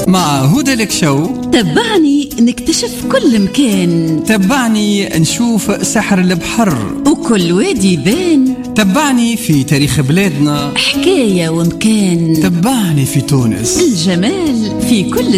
مع هدى لك شو. تبعني نكتشف كل مكان، تبعني نشوف سحر البحر وكل وادي بان. تبعني في تاريخ بلادنا، حكاية ومكان. تبعني في تونس، الجمال في كل